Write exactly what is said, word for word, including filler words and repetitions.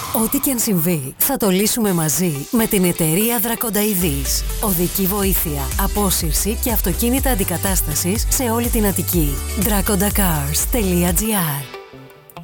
Ό,τι και αν συμβεί, θα το λύσουμε μαζί με την εταιρεία Drakonda Ειδείς. Οδική βοήθεια, απόσυρση και αυτοκίνητα αντικατάστασης σε όλη την Αττική. drakonda cars τελεία gr